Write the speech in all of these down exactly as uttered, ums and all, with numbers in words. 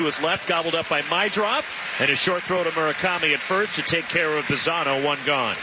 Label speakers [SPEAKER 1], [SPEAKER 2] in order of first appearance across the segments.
[SPEAKER 1] to his left, gobbled up by Mydrop, and a short throw to Murakami at first to take care of Bizzano, one gone.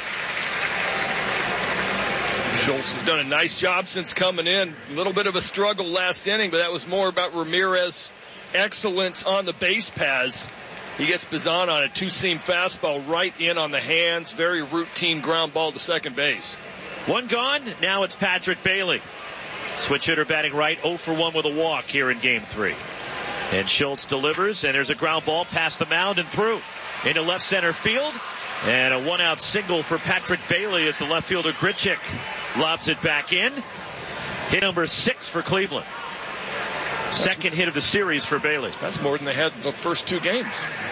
[SPEAKER 2] Schultz has done a nice job since coming in. A little bit of a struggle last inning, but that was more about Ramirez's excellence on the base paths. He gets Bizzano on a two-seam fastball right in on the hands. Very routine ground ball to second base.
[SPEAKER 1] One gone. Now it's Patrick Bailey. Switch hitter batting right, oh for one with a walk here in game three. And Schultz delivers, and there's a ground ball past the mound and through into left center field. And a one-out single for Patrick Bailey as the left fielder Grichuk lobs it back in. Hit number six for Cleveland. Second hit of the series for Bailey.
[SPEAKER 2] That's more than they had the first two games.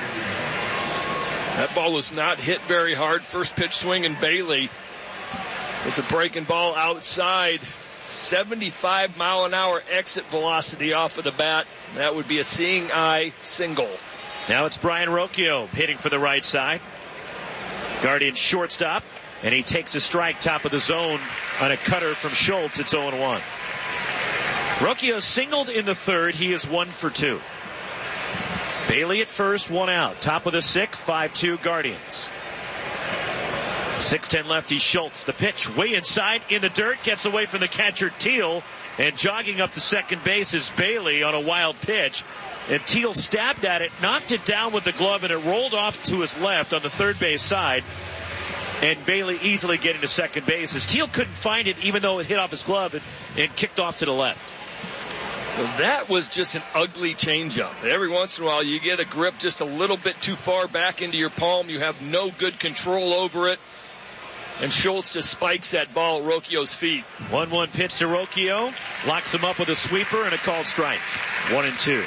[SPEAKER 2] That ball was not hit very hard. First pitch swing, and Bailey. It's a breaking ball outside. seventy-five mile an hour exit velocity off of the bat. That would be a seeing eye single.
[SPEAKER 1] Now it's Brian Rocchio hitting for the right side. Guardian shortstop, and he takes a strike top of the zone on a cutter from Schultz. It's oh one. Rocchio singled in the third. He is one for two. Bailey at first, one out. Top of the sixth, five two Guardians. six ten lefty Schultz. The pitch way inside in the dirt. Gets away from the catcher Teal. And jogging up to second base is Bailey on a wild pitch. And Teal stabbed at it, knocked it down with the glove, and it rolled off to his left on the third base side. And Bailey easily getting to second base as Teal couldn't find it even though it hit off his glove and, and kicked off to the left.
[SPEAKER 2] Well, that was just an ugly changeup. Every once in a while you get a grip just a little bit too far back into your palm. You have no good control over it. And Schultz just spikes that ball at Rocchio's feet.
[SPEAKER 1] one one pitch to Rocchio. Locks him up with a sweeper and a called strike. One and two.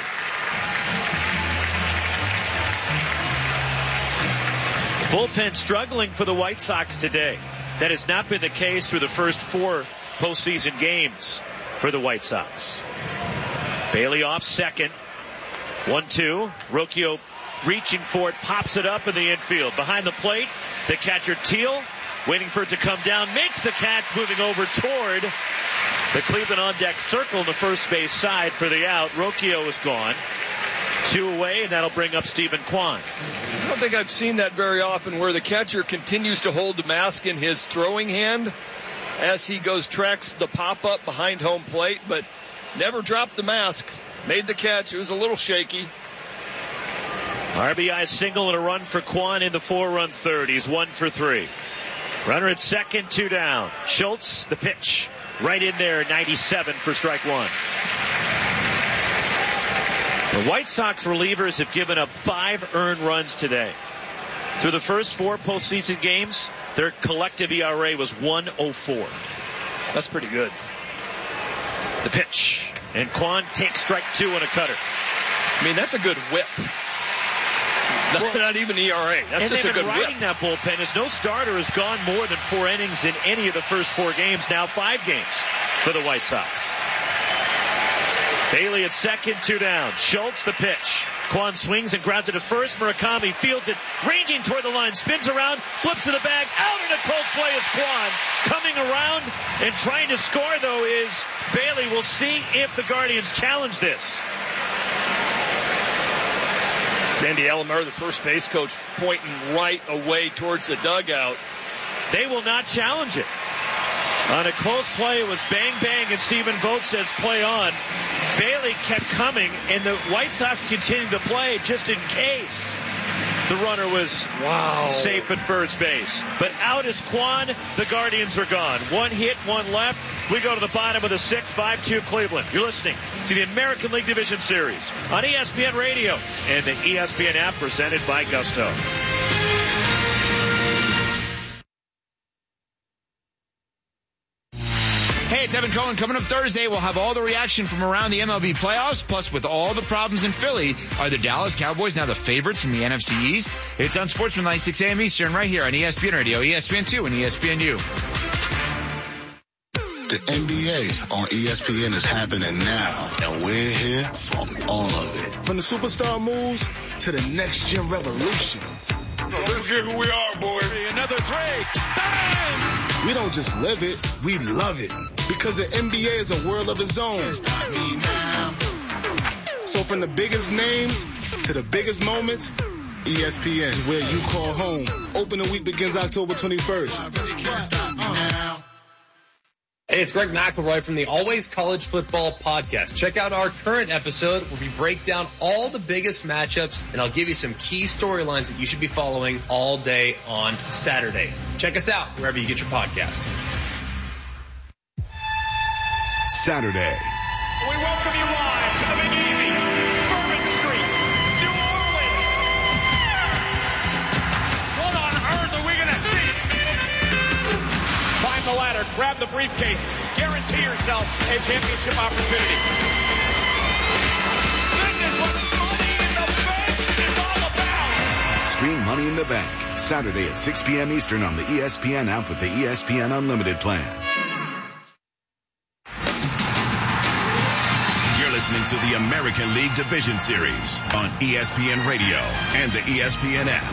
[SPEAKER 1] The bullpen struggling for the White Sox today. That has not been the case through the first four postseason games for the White Sox. Bailey off second. one two. Rocchio reaching for it. Pops it up in the infield. Behind the plate, the catcher Teal. Waiting for it to come down. Makes the catch, moving over toward the Cleveland on-deck circle on the first base side for the out. Rocchio is gone. Two away, and that'll bring up Stephen Kwan.
[SPEAKER 2] I don't think I've seen that very often where the catcher continues to hold the mask in his throwing hand as he goes, tracks the pop-up behind home plate, but never dropped the mask. Made the catch. It was a little shaky.
[SPEAKER 1] R B I single and a run for Kwan in the four-run third. He's one for three. Runner at second, two down. Schultz, the pitch. Right in there, ninety-seven for strike one. The White Sox relievers have given up five earned runs today. Through the first four postseason games, their collective E R A was one oh four.
[SPEAKER 2] That's pretty good.
[SPEAKER 1] The pitch. And Kwan takes strike two and a cutter.
[SPEAKER 2] I mean, that's a good whip. Not, well, not even E R A. That's
[SPEAKER 1] and
[SPEAKER 2] just a good whip.
[SPEAKER 1] And they've been riding that bullpen as no starter has gone more than four innings in any of the first four games. Now five games for the White Sox. Bailey at second, two down. Schultz, the pitch. Kwan swings and grounds it to first. Murakami fields it, ranging toward the line, spins around, flips to the bag. Out in a close play is Kwan. Coming around and trying to score, though, is Bailey. We'll see if the Guardians challenge this.
[SPEAKER 2] Sandy Alomar, the first base coach, pointing right away towards the dugout.
[SPEAKER 1] They will not challenge it. On a close play, it was bang, bang, and Stephen Vogt says play on. Bailey kept coming, and the White Sox continued to play just in case the runner was wow. safe at first base. But out is Kwan. The Guardians are gone. One hit, one left. We go to the bottom of the sixth, five two Cleveland. You're listening to the American League Division Series on E S P N Radio and the E S P N app presented by Gusto.
[SPEAKER 3] Hey, it's Evan Cohen. Coming up Thursday, we'll have all the reaction from around the M L B playoffs. Plus, with all the problems in Philly, are the Dallas Cowboys now the favorites in the N F C East? It's on Sportsman six a.m. Eastern right here on E S P N Radio, E S P N two, and E S P N U.
[SPEAKER 4] The N B A on E S P N is happening now, and we're here for all of it. From the superstar moves to the next gen revolution. Let's get who we are, boy.
[SPEAKER 5] Another three. Bang!
[SPEAKER 4] We don't just live it, we love it. Because the N B A is a world of its own. So from the biggest names to the biggest moments, E S P N is where you call home. Opening week begins October twenty-first.
[SPEAKER 6] Hey, it's Greg McElroy from the Always College Football Podcast. Check out our current episode where we break down all the biggest matchups, and I'll give you some key storylines that you should be following all day on Saturday. Check us out wherever you get your podcast.
[SPEAKER 7] Saturday.
[SPEAKER 5] We welcome you live to the Big Easy, Bourbon Street, New Orleans. What on earth are we going to see? Climb the ladder, grab the briefcase, guarantee yourself a championship opportunity. This is what Money in the Bank is all about.
[SPEAKER 7] Stream Money in the Bank, Saturday at six p.m. Eastern on the E S P N app with the E S P N Unlimited plan. You're listening to the American League Division Series on E S P N Radio and the E S P N app.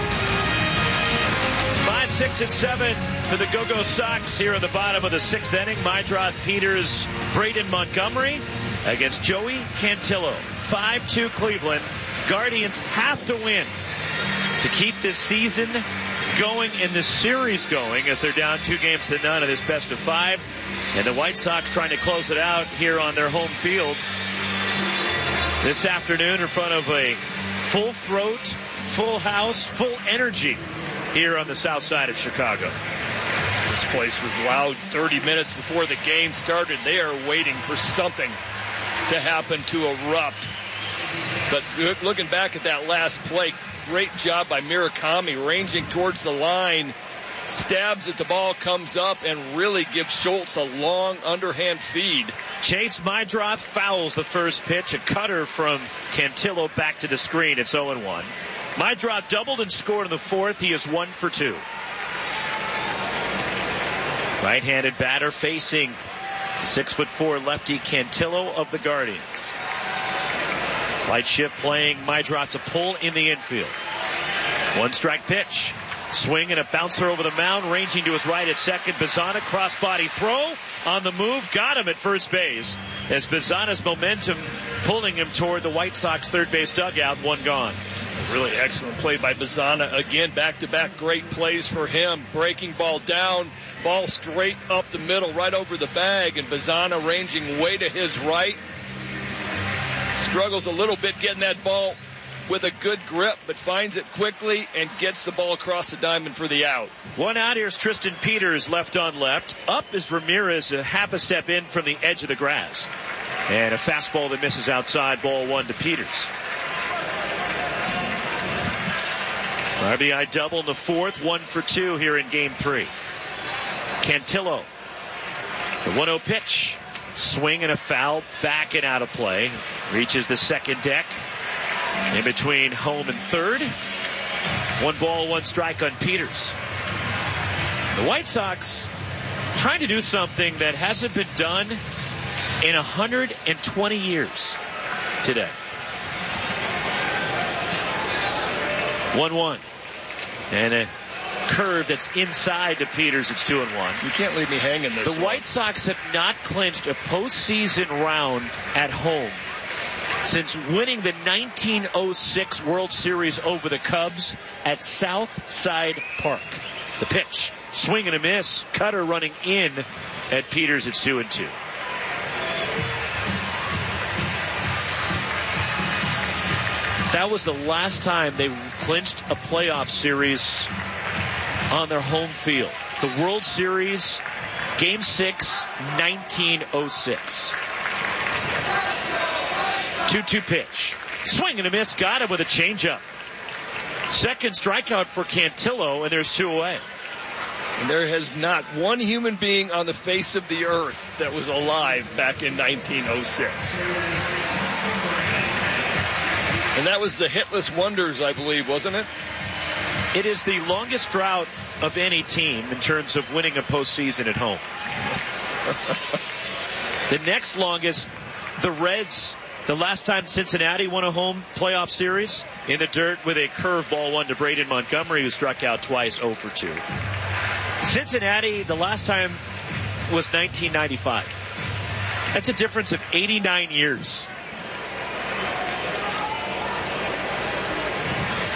[SPEAKER 1] Five, six, and seven for the Go-Go Sox here in the bottom of the sixth inning. Mydroth, Peters, Braden Montgomery against Joey Cantillo. five two Cleveland. Guardians have to win to keep this season going and this series going as they're down two games to none of this best of five. And the White Sox trying to close it out here on their home field this afternoon in front of a full throat, full house, full energy here on the south side of Chicago.
[SPEAKER 2] This place was loud thirty minutes before the game started. They are waiting for something to happen to erupt. But looking back at that last play, great job by Murakami ranging towards the line, stabs at the ball, comes up, and really gives Schultz a long underhand feed.
[SPEAKER 1] Chase Mydroth fouls the first pitch. A cutter from Cantillo back to the screen. It's oh and one. Mydroth doubled and scored in the fourth. He is one for two. Right-handed batter facing six foot four lefty Cantillo of the Guardians. Slight shift playing Mydroth to pull in the infield. One strike pitch. Swing and a bouncer over the mound, ranging to his right at second. Bazana cross-body throw on the move. Got him at first base as Bazana's momentum pulling him toward the White Sox third base dugout. One gone.
[SPEAKER 2] A really excellent play by Bazana. Again, back-to-back great plays for him. Breaking ball down, ball straight up the middle, right over the bag, and Bazana ranging way to his right. Struggles a little bit getting that ball with a good grip, but finds it quickly and gets the ball across the diamond for the out.
[SPEAKER 1] One out. Here's Tristan Peters, left on left. Up is Ramirez, a half a step in from the edge of the grass. And a fastball that misses outside, ball one to Peters. R B I double in the fourth, one for two here in game three. Cantillo, the one oh pitch. Swing and a foul, back and out of play. Reaches the second deck. In between home and third. One ball, one strike on Peters. The White Sox trying to do something that hasn't been done in one hundred twenty years today. one one. And a curve that's inside to Peters. It's two and one.
[SPEAKER 2] You can't leave me hanging this
[SPEAKER 1] The
[SPEAKER 2] one.
[SPEAKER 1] White Sox have not clinched a postseason round at home since winning the nineteen oh six World Series over the Cubs at Southside Park. The pitch, swing and a miss, cutter running in at Peters. It's two and two. That was the last time they clinched a playoff series on their home field. The World Series, Game six, nineteen oh six. two two pitch. Swing and a miss. Got him with a changeup. Second strikeout for Cantillo, and there's two away.
[SPEAKER 2] And there has not one human being on the face of the earth that was alive back in nineteen oh six. And that was the hitless wonders, I believe, wasn't it?
[SPEAKER 1] It is the longest drought of any team in terms of winning a postseason at home. The next longest, the Reds, the last time Cincinnati won a home playoff series, in the dirt with a curveball one to Braden Montgomery, who struck out twice, oh for two. Cincinnati, the last time was nineteen ninety-five. That's a difference of eighty-nine years.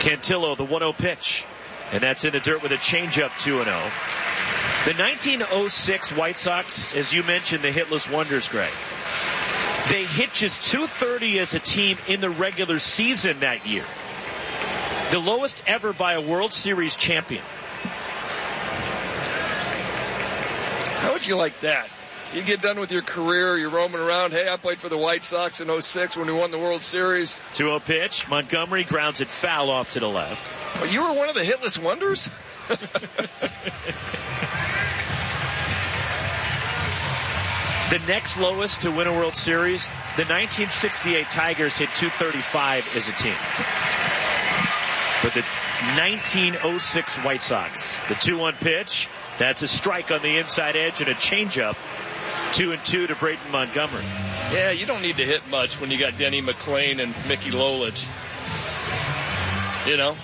[SPEAKER 1] Cantillo, the one oh pitch. And that's in the dirt with a changeup, two and oh. The nineteen oh six White Sox, as you mentioned, the hitless wonders, Greg. They hit just two thirty as a team in the regular season that year. The lowest ever by a World Series champion.
[SPEAKER 2] How would you like that? You get done with your career, you're roaming around. Hey, I played for the White Sox in oh six when we won the World Series.
[SPEAKER 1] two oh pitch. Montgomery grounds it foul off to the left.
[SPEAKER 2] Oh, you were one of the hitless wonders?
[SPEAKER 1] The next lowest to win a World Series, the nineteen sixty-eight Tigers hit two thirty-five as a team. But the nineteen oh six White Sox, the two one pitch, that's a strike on the inside edge and a changeup. Two and two to Braden Montgomery.
[SPEAKER 2] Yeah, you don't need to hit much when you got Denny McClain and Mickey Lolich. You know?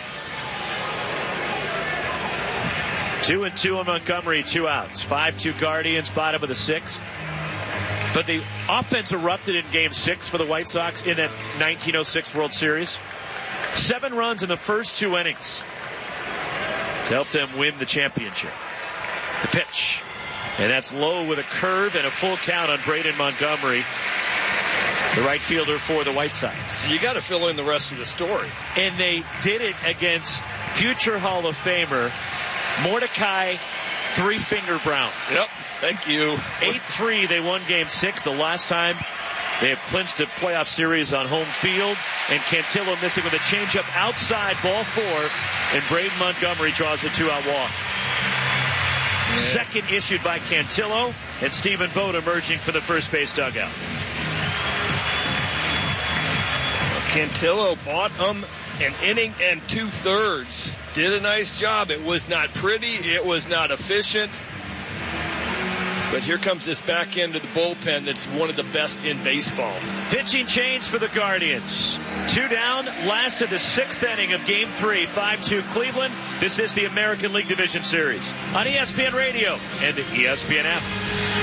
[SPEAKER 1] Two and two on Montgomery, two outs. five two Guardians, bottom of the sixth. But the offense erupted in game six for the White Sox in that nineteen oh six World Series. Seven runs in the first two innings to help them win the championship. The pitch. And that's low with a curve and a full count on Braden Montgomery, the right fielder for the White Sox.
[SPEAKER 2] You got to fill in the rest of the story.
[SPEAKER 1] And they did it against future Hall of Famer Mordecai Three-Finger Brown.
[SPEAKER 2] Yep, thank you.
[SPEAKER 1] eight three, they won game six. The last time they have clinched a playoff series on home field. And Cantillo missing with a changeup outside, ball four. And Braden Montgomery draws a two-out walk. Yeah. Second issued by Cantillo, and Stephen Vogt emerging for the first base dugout.
[SPEAKER 2] Cantillo bought him an inning and two-thirds. Did a nice job. It was not pretty. It was not efficient. But here comes this back end of the bullpen that's one of the best in baseball.
[SPEAKER 1] Pitching change for the Guardians. Two down, last of the sixth inning of Game three, five two Cleveland. This is the American League Division Series on E S P N Radio and the E S P N app.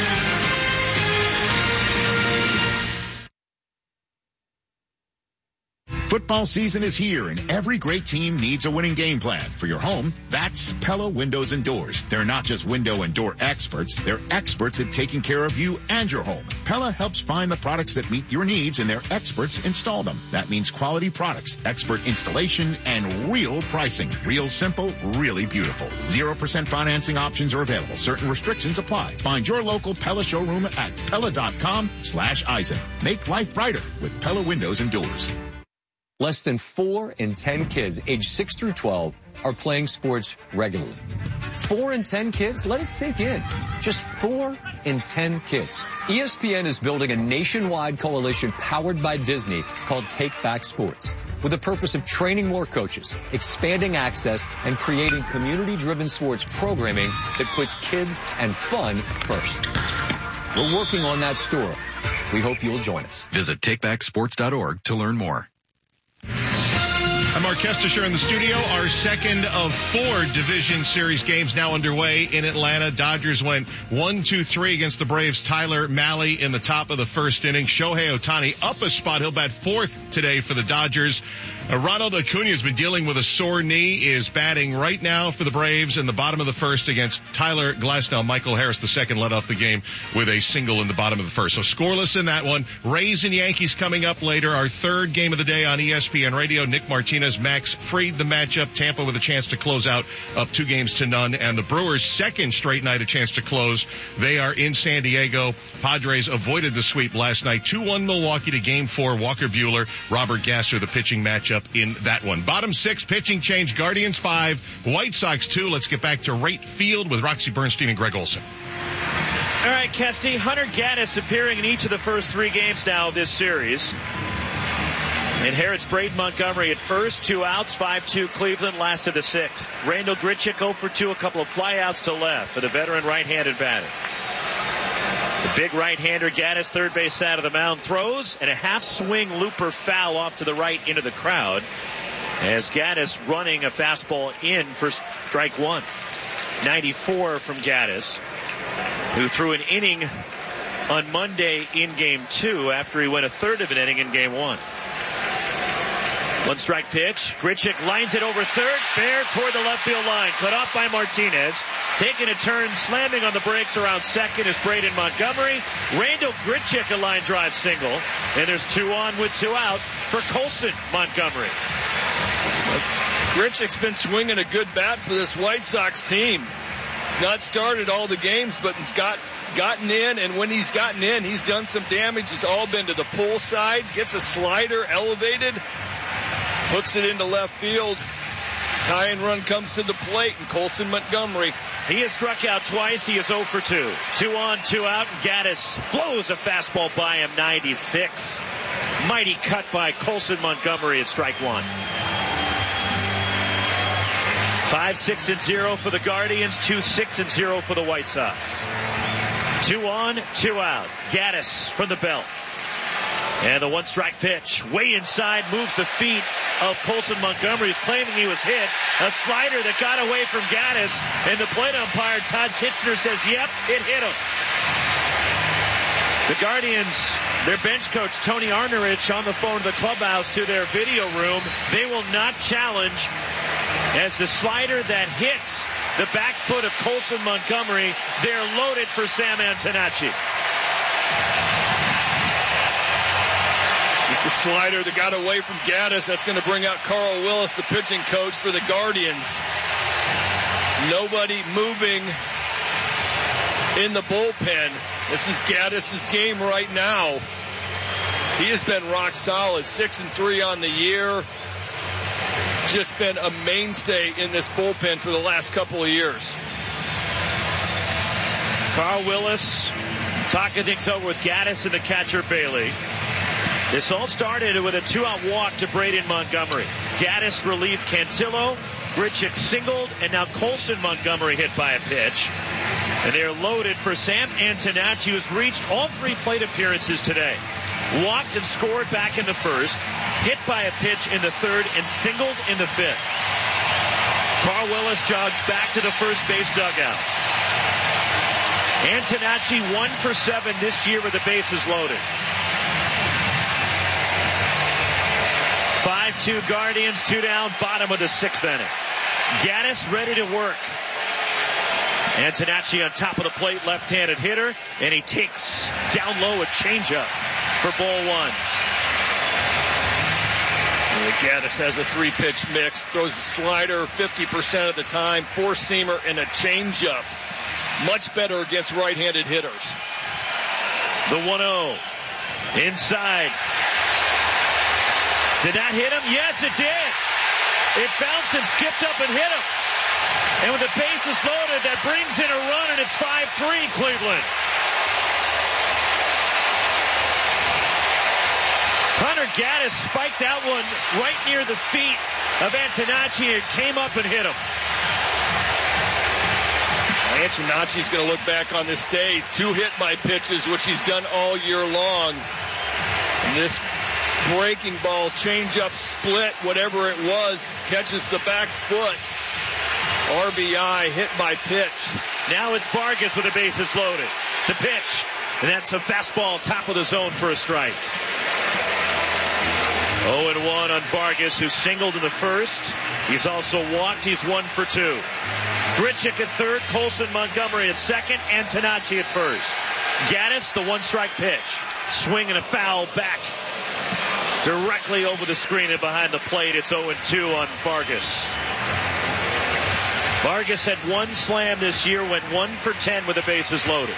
[SPEAKER 7] Football season is here, and every great team needs a winning game plan. For your home, that's Pella Windows and Doors. They're not just window and door experts. They're experts at taking care of you and your home. Pella helps find the products that meet your needs, and their experts install them. That means quality products, expert installation, and real pricing. Real simple, really beautiful. zero percent financing options are available. Certain restrictions apply. Find your local Pella showroom at Pella.com slash Eisen. Make life brighter with Pella Windows and Doors.
[SPEAKER 8] Less than four in ten kids aged six through twelve are playing sports regularly. Four in ten kids? Let it sink in. Just four in ten kids. E S P N is building a nationwide coalition powered by Disney called Take Back Sports, with the purpose of training more coaches, expanding access, and creating community-driven sports programming that puts kids and fun first. We're working on that story. We hope you'll join us.
[SPEAKER 9] Visit take back sports dot org to learn more.
[SPEAKER 10] I'm Mark Kestisher in the studio. Our second of four Division Series games now underway in Atlanta. Dodgers went one two three against the Braves. Tyler Mahle in the top of the first inning. Shohei Ohtani up a spot. He'll bat fourth today for the Dodgers. Uh, Ronald Acuna has been dealing with a sore knee, is batting right now for the Braves in the bottom of the first against Tyler Glasnow. Michael Harris, the second, led off the game with a single in the bottom of the first. So scoreless in that one. Rays and Yankees coming up later. Our third game of the day on E S P N Radio. Nick Martinez, Max Fried, the matchup. Tampa with a chance to close out up two games to none. And the Brewers' second straight night a chance to close. They are in San Diego. Padres avoided the sweep last night. two one Milwaukee to game four. Walker Buehler, Robert Gasser, the pitching matchup in that one. Bottom six, pitching change. Guardians five, White Sox two. Let's get back to right field with Roxy Bernstein and Greg Olson.
[SPEAKER 1] All right, Kesty. Hunter Gaddis appearing in each of the first three games now of this series. Inherits Braden Montgomery at first. Two outs, five two Cleveland, last of the sixth. Randall Grichuk oh for two, a couple of flyouts to left for the veteran right-handed batter. The big right-hander, Gaddis, third base side of the mound, throws, and a half-swing looper foul off to the right into the crowd as Gaddis running a fastball in for strike one. ninety-four from Gaddis, who threw an inning on Monday in game two after he went a third of an inning in game one. One strike pitch. Grichuk lines it over third. Fair toward the left field line. Cut off by Martinez. Taking a turn, slamming on the brakes around second is Braden Montgomery. Randall Grichuk a line drive single. And there's two on with two out for Colson Montgomery.
[SPEAKER 2] Grichuk's been swinging a good bat for this White Sox team. He's not started all the games, but he's got gotten in, and when he's gotten in, he's done some damage. It's all been to the pull side. Gets a slider elevated. Hooks it into left field. Tying run comes to the plate, and Colson Montgomery.
[SPEAKER 1] He has struck out twice. He is oh for two. Two on, two out. Gaddis blows a fastball by him, ninety-six. Mighty cut by Colson Montgomery at strike one. Five, six, and zero for the Guardians. Two, six, and zero for the White Sox. Two on, two out. Gaddis from the belt. And the one-strike pitch, way inside, moves the feet of Colson Montgomery. He's claiming he was hit. A slider that got away from Gaddis. And the plate umpire, Todd Titchener, says, yep, it hit him. The Guardians, their bench coach, Tony Arnerich, on the phone to the clubhouse to their video room. They will not challenge as the slider that hits the back foot of Colson Montgomery. They're loaded for Sam Antonacci.
[SPEAKER 2] Just a slider that got away from Gaddis. That's going to bring out Carl Willis, the pitching coach for the Guardians. Nobody moving in the bullpen. This is Gaddis' game right now. He has been rock solid. Six and three on the year. Just been a mainstay in this bullpen for the last couple of years.
[SPEAKER 1] Carl Willis talking things over with Gaddis and the catcher Bailey. This all started with a two-out walk to Braden Montgomery. Gaddis relieved Cantillo. Grichuk singled, and now Colson Montgomery hit by a pitch. And they're loaded for Sam Antonacci, who's reached all three plate appearances today. Walked and scored back in the first, hit by a pitch in the third, and singled in the fifth. Carl Willis jogs back to the first base dugout. Antonacci one for seven this year with the bases loaded. five two Guardians, two down, bottom of the sixth inning. Gaddis ready to work. Antonacci on top of the plate, left-handed hitter, and he takes down low a changeup for ball one.
[SPEAKER 2] And Gaddis has a three-pitch mix, throws a slider fifty percent of the time, four-seamer, and a changeup. Much better against right-handed hitters.
[SPEAKER 1] The one oh. Inside. Did that hit him? Yes, it did. It bounced and skipped up and hit him. And with the bases loaded, that brings in a run, and it's five three Cleveland. Hunter Gaddis spiked that one right near the feet of Antonacci and came up and hit him.
[SPEAKER 2] Antonacci's going to look back on this day. Two hit by pitches, which he's done all year long. And this breaking ball, changeup, split, whatever it was, catches the back foot. R B I, hit by pitch.
[SPEAKER 1] Now it's Vargas with the bases loaded. The pitch, and that's a fastball top of the zone for a strike. oh and one on Vargas, who singled in the first. He's also walked. He's one for two. Grichuk at third, Colson Montgomery at second, Antonacci at first. Gaddis, the one-strike pitch. Swing and a foul back directly over the screen and behind the plate. It's oh and two on Vargas. Vargas had one slam this year, went one for ten with the bases loaded.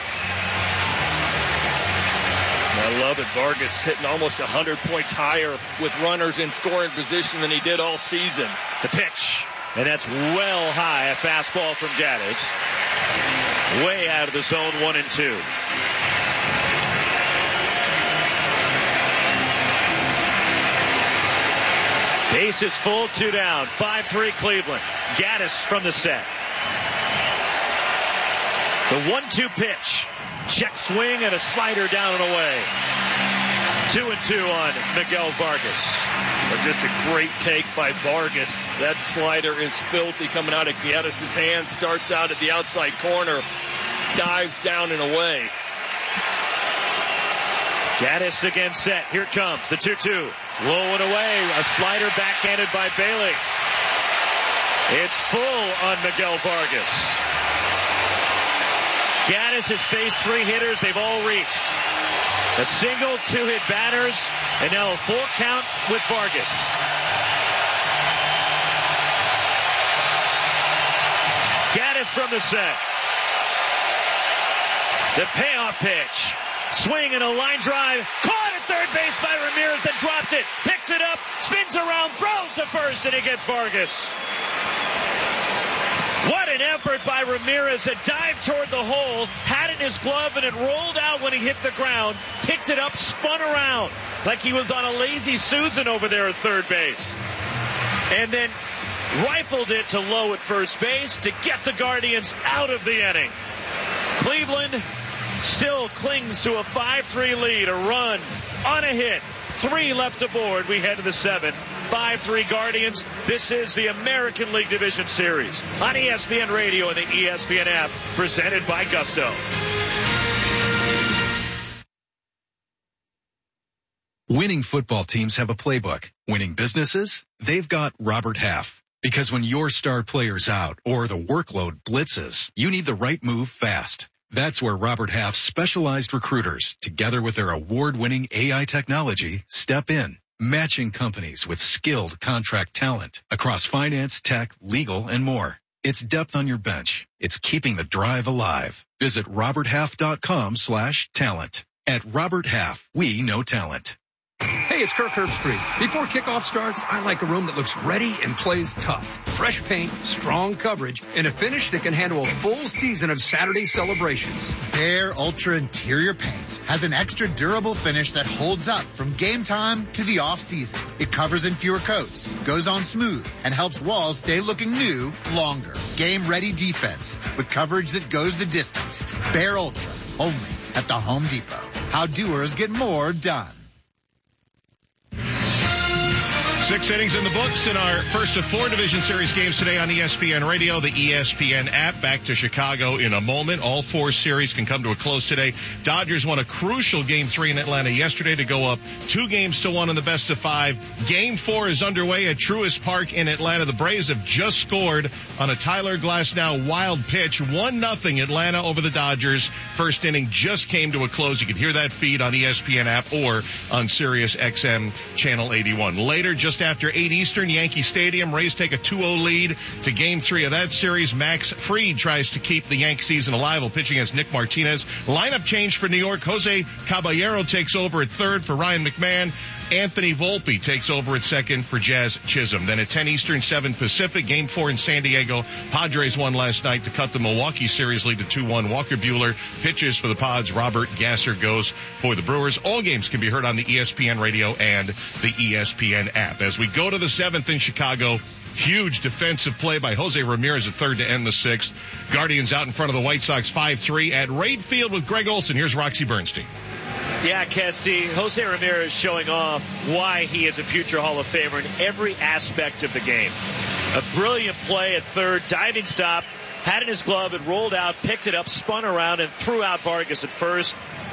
[SPEAKER 2] I love it. Vargas hitting almost one hundred points higher with runners in scoring position than he did all season.
[SPEAKER 1] The pitch, and that's well high. A fastball from Gaddis. Way out of the zone, one and two. Bases full, two down. five three Cleveland. Gaddis from the set. The one two pitch. Check swing and a slider down and away. Two and two on Miguel Vargas.
[SPEAKER 2] But just a great take by Vargas. That slider is filthy coming out of Gaddis' hand. Starts out at the outside corner. Dives down and away.
[SPEAKER 1] Gaddis again set. Here it comes. The two two. Low and away. A slider backhanded by Bailey. It's full on Miguel Vargas. Gaddis has faced three hitters. They've all reached. A single, two hit batters, and now a full count with Vargas. Gaddis from the set. The payoff pitch. Swing and a line drive. Caught at third base by Ramirez, then dropped it. Picks it up, spins around, throws to first, and he gets Vargas. What an effort by Ramirez. A dive toward the hole, had it in his glove, and it rolled out when he hit the ground. Picked it up, spun around like he was on a lazy Susan over there at third base. And then rifled it to low at first base to get the Guardians out of the inning. Cleveland still clings to a five three lead, a run on a hit. Three left aboard. We head to the seventh. five three Guardians. This is the American League Division Series on E S P N Radio and the E S P N app, presented by Gusto.
[SPEAKER 9] Winning football teams have a playbook. Winning businesses? They've got Robert Half. Because when your star player's out or the workload blitzes, you need the right move fast. That's where Robert Half's specialized recruiters, together with their award-winning A I technology, step in, matching companies with skilled contract talent across finance, tech, legal, and more. It's depth on your bench. It's keeping the drive alive. Visit roberthalf.com slash talent. At Robert Half, we know talent.
[SPEAKER 11] Hey, it's Kirk Herbstreit. Before kickoff starts, I like a room that looks ready and plays tough. Fresh paint, strong coverage, and a finish that can handle a full season of Saturday celebrations.
[SPEAKER 12] Behr Ultra Interior Paint has an extra durable finish that holds up from game time to the off season. It covers in fewer coats, goes on smooth, and helps walls stay looking new longer. Game-ready defense with coverage that goes the distance. Behr Ultra, only at the Home Depot. How doers get more done.
[SPEAKER 10] Six innings in the books in our first of four Division Series games today on E S P N Radio, the E S P N app. Back to Chicago in a moment. All four series can come to a close today. Dodgers won a crucial game three in Atlanta yesterday to go up two games to one in the best of five. Game four is underway at Truist Park in Atlanta. The Braves have just scored on a Tyler Glasnow wild pitch. One nothing Atlanta over the Dodgers. First inning just came to a close. You can hear that feed on E S P N app or on Sirius X M Channel eighty-one. Later, just after eight Eastern, Yankee Stadium, Rays take a two oh lead to game three of that series. Max Fried tries to keep the Yankee season alive while pitching against Nick Martinez. Lineup change for New York. Jose Caballero takes over at third for Ryan McMahon. Anthony Volpe takes over at second for Jazz Chisholm. Then at ten Eastern, seven Pacific, game four in San Diego. Padres won last night to cut the Milwaukee series lead to two one. Walker Buehler pitches for the Pods. Robert Gasser goes for the Brewers. All games can be heard on the E S P N Radio and the E S P N app. As we go to the seventh in Chicago, huge defensive play by Jose Ramirez at third to end the sixth. Guardians out in front of the White Sox five three at Rate Field with Greg Olson. Here's Roxy Bernstein.
[SPEAKER 1] Yeah, Kesty, Jose Ramirez showing off why he is a future Hall of Famer in every aspect of the game. A brilliant play at third, diving stop, had it in his glove, and rolled out, picked it up, spun around, and threw out Vargas at first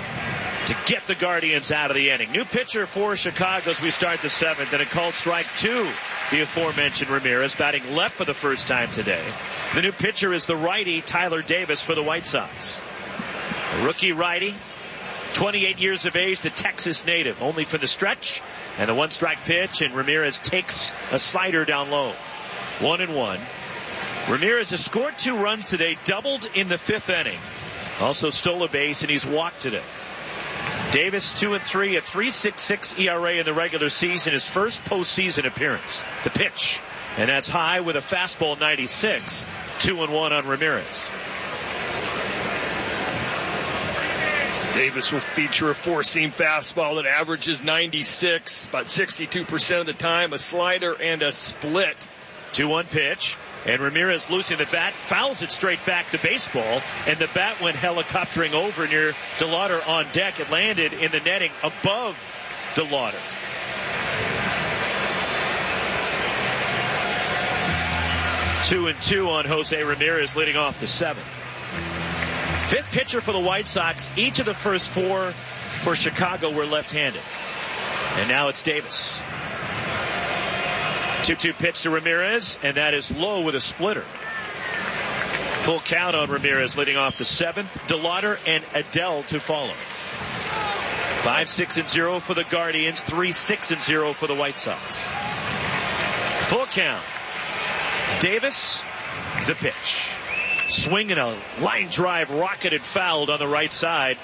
[SPEAKER 1] to get the Guardians out of the inning. New pitcher for Chicago as we start the seventh, and a called strike two, the aforementioned Ramirez, batting left for the first time today. The new pitcher is the righty Tyler Davis for the White Sox. A rookie righty. twenty-eight years of age, the Texas native, only for the stretch and the one strike pitch, and Ramirez takes a slider down low. One and one. Ramirez has scored two runs today, doubled in the fifth inning. Also stole a base, and he's walked today. Davis two and three, a three point six six E R A in the regular season, his first postseason appearance. The pitch, and that's high with a fastball ninety-six. Two and one on Ramirez.
[SPEAKER 2] Davis will feature a four-seam fastball that averages ninety-six, about sixty-two percent of the time, a slider and a split.
[SPEAKER 1] two one pitch, and Ramirez losing the bat, fouls it straight back to baseball, and the bat went helicoptering over near DeLauder on deck. It landed in the netting above DeLauder. Two and two on Jose Ramirez leading off the seventh. Fifth pitcher for the White Sox. Each of the first four for Chicago were left-handed. And now it's Davis. two two pitch to Ramirez, and that is low with a splitter. Full count on Ramirez leading off the seventh. DeLauder and Adell to follow. five six and zero for the Guardians, three six and zero for the White Sox. Full count. Davis, the pitch. Swinging a line drive, rocketed fouled on the right side.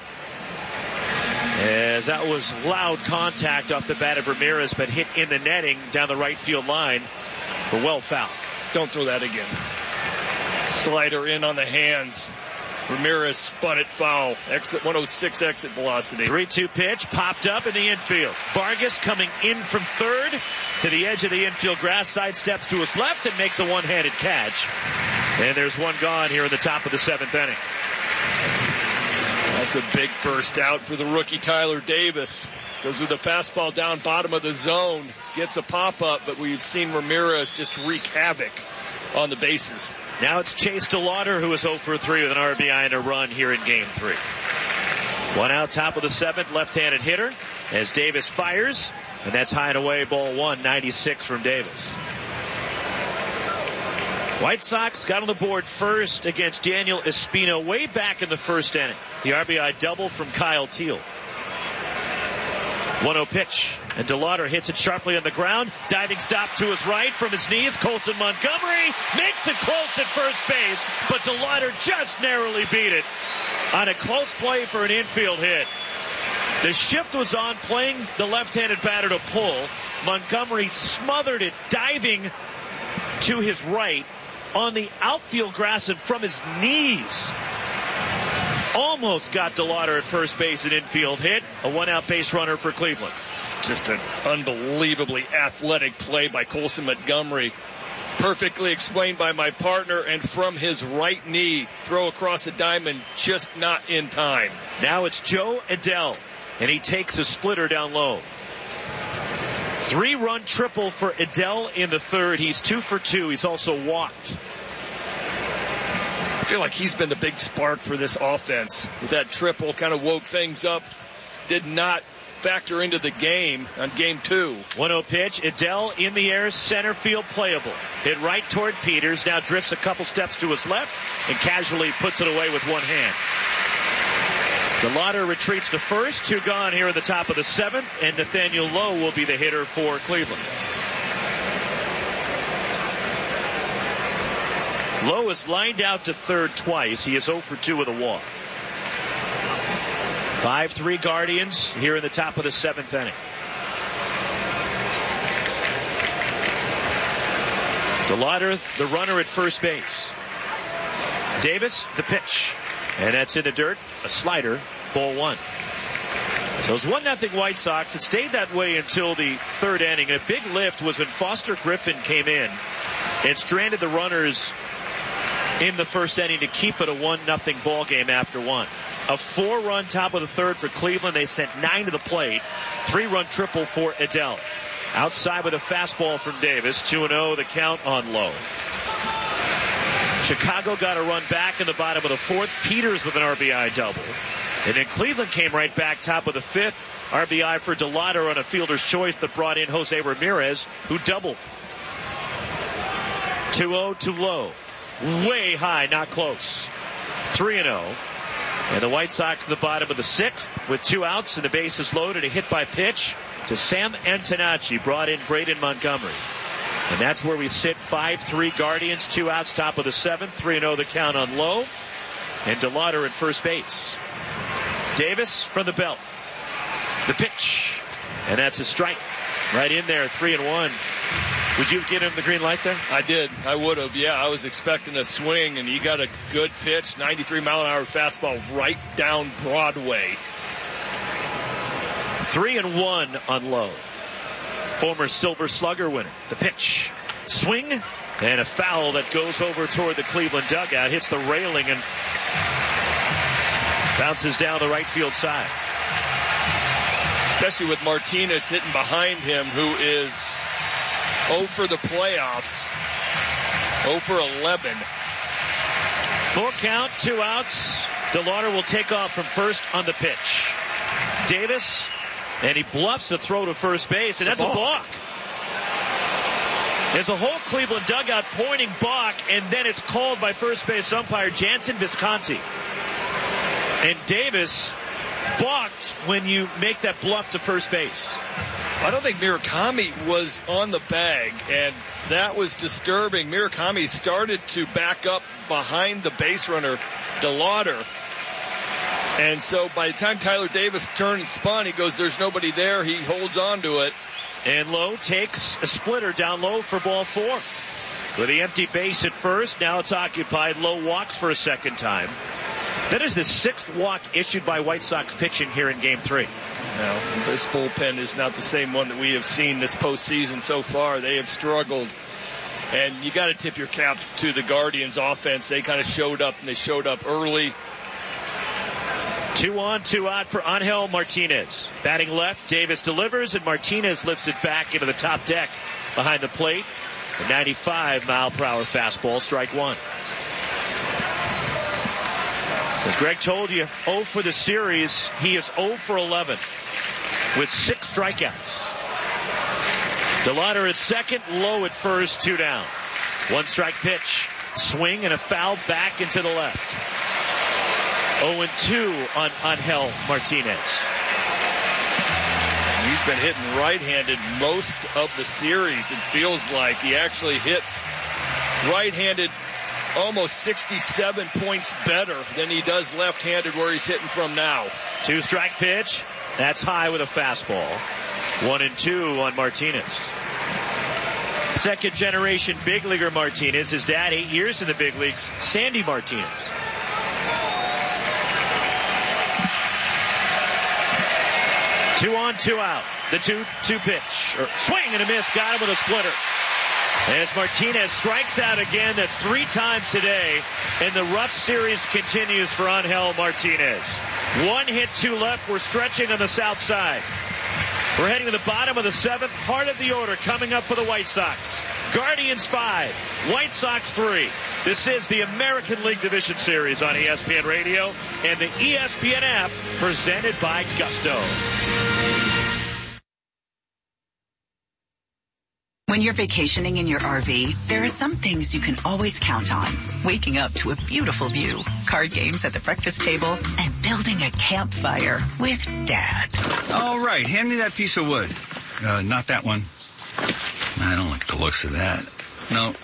[SPEAKER 1] As that was loud contact off the bat of Ramirez, but hit in the netting down the right field line. But well fouled.
[SPEAKER 2] Don't throw that again. Slider in on the hands. Ramirez spun it foul. Exit one oh six exit velocity.
[SPEAKER 1] three two pitch popped up in the infield. Vargas coming in from third to the edge of the infield grass, side steps to his left and makes a one-handed catch. And there's one gone here in the top of the seventh inning.
[SPEAKER 2] That's a big first out for the rookie Tyler Davis. Goes with a fastball down bottom of the zone. Gets a pop-up, but we've seen Ramirez just wreak havoc on the bases.
[SPEAKER 1] Now it's Chase DeLauder, who is oh for three with an R B I and a run here in game three. One out, top of the seventh, left-handed hitter as Davis fires, and that's high and away, ball one, ninety-six from Davis. White Sox got on the board first against Daniel Espino way back in the first inning. The R B I double from Kyle Teel. one oh pitch, and DeLauder hits it sharply on the ground. Diving stop to his right from his knees. Colson Montgomery makes it close at first base, but DeLauder just narrowly beat it on a close play for an infield hit. The shift was on, playing the left-handed batter to pull. Montgomery smothered it, diving to his right on the outfield grass and from his knees. Almost got DeLauder at first base, an infield hit. A one-out base runner for Cleveland.
[SPEAKER 2] Just an unbelievably athletic play by Colson Montgomery. Perfectly explained by my partner, and from his right knee, throw across the diamond, just not in time.
[SPEAKER 1] Now it's Joe Adell, and he takes a splitter down low. Three-run triple for Adell in the third. He's two for two. He's also walked.
[SPEAKER 2] I feel like he's been the big spark for this offense. With that triple, kind of woke things up. Did not factor into the game on game two.
[SPEAKER 1] one oh pitch. Adell in the air, center field playable. Hit right toward Peters. Now drifts a couple steps to his left and casually puts it away with one hand. DeLauder retreats to first. Two gone here at the top of the seventh, and Nathaniel Lowe will be the hitter for Cleveland. Lowe is lined out to third twice. He is oh for two with a walk. five three Guardians here in the top of the seventh inning. DeLauder, the runner at first base. Davis, the pitch. And that's in the dirt. A slider, ball one. So it's one nothing White Sox. It stayed that way until the third inning. And a big lift was when Foster Griffin came in and stranded the runners in the first inning to keep it a one nothing ball game after one. A four-run top of the third for Cleveland. They sent nine to the plate. Three-run triple for Adell. Outside with a fastball from Davis. two and oh the count on Lowe. Chicago got a run back in the bottom of the fourth. Peters with an R B I double. And then Cleveland came right back top of the fifth. R B I for DeLauder on a fielder's choice that brought in Jose Ramirez, who doubled. two oh to Lowe. Way high, not close. three and oh. And the White Sox at the bottom of the sixth with two outs and the bases loaded. A hit by pitch to Sam Antonacci, brought in Braden Montgomery. And that's where we sit. five three Guardians, two outs, top of the seventh. three and oh the count on Lowe. And DeLauder at first base. Davis from the belt. The pitch. And that's a strike. Right in there, three and one. Would you have given him the green light there?
[SPEAKER 2] I did. I would have. Yeah, I was expecting a swing, and he got a good pitch. ninety-three mile an hour fastball right down Broadway.
[SPEAKER 1] Three and one on Lowe. Former Silver Slugger winner. The pitch. Swing. And a foul that goes over toward the Cleveland dugout. Hits the railing and bounces down the right field side.
[SPEAKER 2] Especially with Martinez hitting behind him, who is oh for the playoffs. oh for eleven.
[SPEAKER 1] Full count, two outs. DeLauder will take off from first on the pitch. Davis, and he bluffs the throw to first base, and that's a balk. There's a whole Cleveland dugout pointing balk, and then it's called by first base umpire Jansen Visconti. And Davis balked when you make that bluff to first base.
[SPEAKER 2] I don't think Murakami was on the bag, and that was disturbing. Murakami started to back up behind the base runner, DeLauder. And so by the time Tyler Davis turned and spun, he goes, there's nobody there. He holds on to it.
[SPEAKER 1] And Lowe takes a splitter down low for ball four. With the empty base at first, now it's occupied. Lowe walks for a second time. That is the sixth walk issued by White Sox pitching here in game three.
[SPEAKER 2] No, this bullpen is not the same one that we have seen this postseason so far. They have struggled. And you got to tip your cap to the Guardians offense. They kind of showed up, and they showed up early.
[SPEAKER 1] Two on, two out for Angel Martinez. Batting left, Davis delivers, and Martinez lifts it back into the top deck behind the plate. A ninety-five mile per hour fastball, strike one. As Greg told you, oh for the series. He is oh for eleven with six strikeouts. DeLauder at second, Lowe at first, two down. One strike pitch, swing and a foul back into the left. oh and two on Angel Martinez.
[SPEAKER 2] He's been hitting right-handed most of the series. It feels like he actually hits right-handed almost sixty-seven points better than he does left-handed where he's hitting from now.
[SPEAKER 1] Two strike pitch. That's high with a fastball. One and two on Martinez. Second generation big leaguer Martinez. His dad, eight years in the big leagues, Sandy Martinez. Two on, two out. The two two pitch. Or swing and a miss. Got him with a splitter. As Martinez strikes out again, that's three times today, and the rough series continues for Angel Martinez. One hit, two left. We're stretching on the south side. We're heading to the bottom of the seventh, heart of the order coming up for the White Sox. Guardians five, White Sox three. This is the American League Division Series on E S P N Radio and the E S P N app, presented by Gusto.
[SPEAKER 13] When you're vacationing in your R V, there are some things you can always count on. Waking up to a beautiful view, card games at the breakfast table, and building a campfire with Dad.
[SPEAKER 14] All right, hand me that piece of wood. Uh, not that one. I don't like the looks of that. No.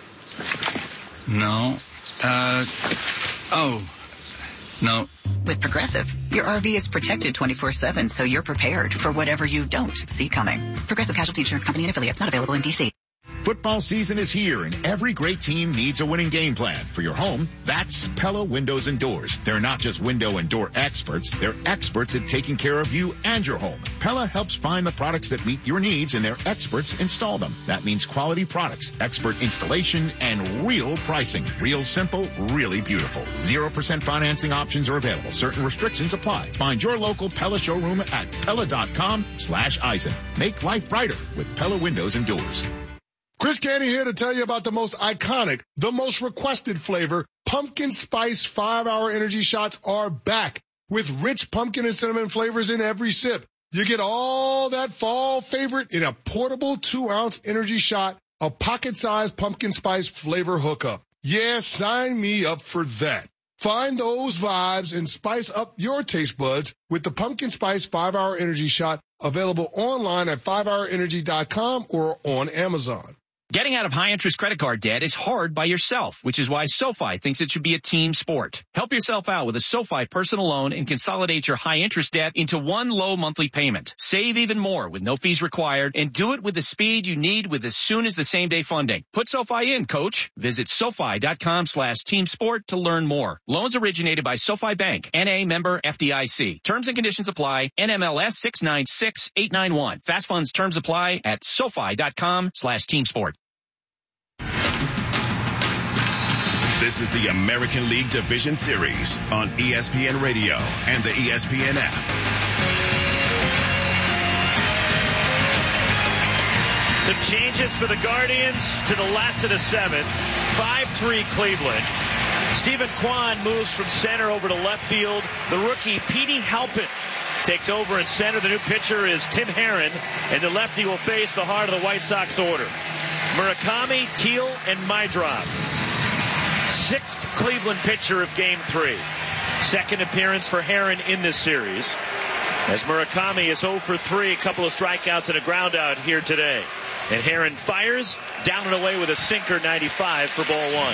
[SPEAKER 14] No. Uh, oh. No.
[SPEAKER 13] With Progressive, your R V is protected twenty-four seven, so you're prepared for whatever you don't see coming. Progressive Casualty Insurance Company and affiliates, not available in D C.
[SPEAKER 7] Football season is here, and every great team needs a winning game plan. For your home, that's Pella Windows and Doors. They're not just window and door experts. They're experts at taking care of you and your home. Pella helps find the products that meet your needs, and their experts install them. That means quality products, expert installation, and real pricing. Real simple, really beautiful. zero percent financing options are available. Certain restrictions apply. Find your local Pella showroom at Pella.com slash Eisen. Make life brighter with Pella Windows and Doors.
[SPEAKER 15] Chris Candy here to tell you about the most iconic, the most requested flavor. Pumpkin Spice five hour Energy Shots are back with rich pumpkin and cinnamon flavors in every sip. You get all that fall favorite in a portable two ounce energy shot, a pocket-sized pumpkin spice flavor hookup. Yeah, sign me up for that. Find those vibes and spice up your taste buds with the Pumpkin Spice five hour Energy Shot, available online at five hour energy dot com or on Amazon.
[SPEAKER 16] Getting out of high-interest credit card debt is hard by yourself, which is why SoFi thinks it should be a team sport. Help yourself out with a SoFi personal loan and consolidate your high-interest debt into one low monthly payment. Save even more with no fees required, and do it with the speed you need with as soon as the same-day funding. Put SoFi in, coach. Visit SoFi.com slash team sport to learn more. Loans originated by SoFi Bank, N A member F D I C. Terms and conditions apply. N M L S six nine six eight nine one. Fast funds terms apply at SoFi.com slash team sport.
[SPEAKER 17] This is the American League Division Series on E S P N Radio and the E S P N app.
[SPEAKER 1] Some changes for the Guardians to the last of the seventh. five three Cleveland. Stephen Kwan moves from center over to left field. The rookie Petey Halpin takes over in center. The new pitcher is Tim Herrin, and the lefty will face the heart of the White Sox order. Murakami, Teal, and Meidroth. Sixth Cleveland pitcher of Game three. Second appearance for Herrin in this series, as Murakami is oh for three, a couple of strikeouts and a ground out here today. And Herrin fires down and away with a sinker, ninety-five for ball one.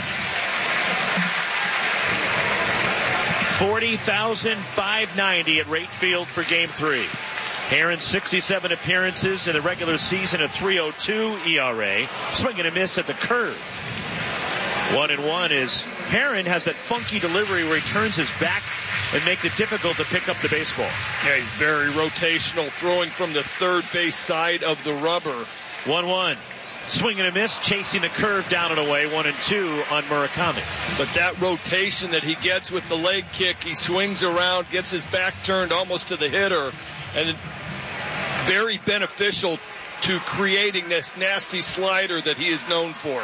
[SPEAKER 1] forty thousand five hundred ninety at Rate Field for Game three. Herrin, sixty-seven appearances in the regular season, a three oh two E R A. Swing and a miss at the curve. One and one is Herrin has that funky delivery where he turns his back and makes it difficult to pick up the baseball.
[SPEAKER 2] Yeah, he's very rotational, throwing from the third base side of the rubber.
[SPEAKER 1] one one. Swing and a miss, chasing the curve down and away. One and two on Murakami.
[SPEAKER 2] But that rotation that he gets with the leg kick, he swings around, gets his back turned almost to the hitter, and very beneficial to creating this nasty slider that he is known for.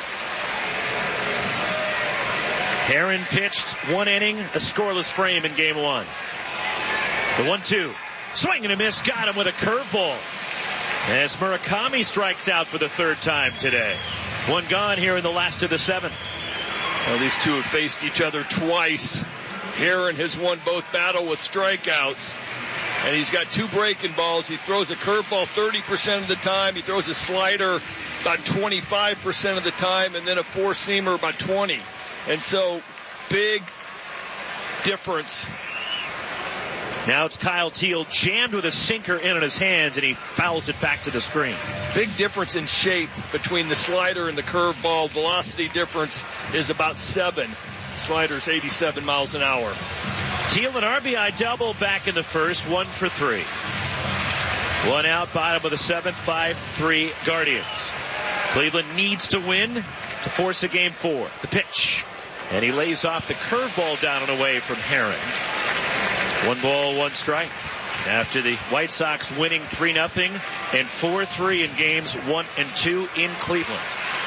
[SPEAKER 1] Herrin pitched one inning, a scoreless frame in game one. The one two. Swing and a miss, got him with a curveball. As Murakami strikes out for the third time today. One gone here in the last of the seventh.
[SPEAKER 2] Well, these two have faced each other twice. Herrin has won both battle with strikeouts. And he's got two breaking balls. He throws a curveball thirty percent of the time. He throws a slider about twenty-five percent of the time. And then a four-seamer about twenty. And so, big difference.
[SPEAKER 1] Now it's Kyle Teal jammed with a sinker in on his hands, and he fouls it back to the screen.
[SPEAKER 2] Big difference in shape between the slider and the curveball. Velocity difference is about seven. Slider's eighty-seven miles an hour.
[SPEAKER 1] Teal an R B I double back in the first, one for three. One out, bottom of the seventh, five three Guardians. Cleveland needs to win to force a game four. The pitch. And he lays off the curveball down and away from Herrin. One ball, one strike. After the White Sox winning three nothing and four three in games one and two in Cleveland.